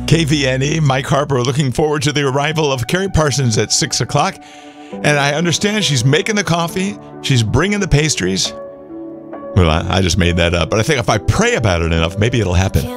KVNE, Mike Harper, looking forward to the arrival of Carrie Parsons at 6 o'clock. And I understand she's making the coffee. She's bringing the pastries. Well, I just made that up. But I think if I pray about it enough, maybe it'll happen.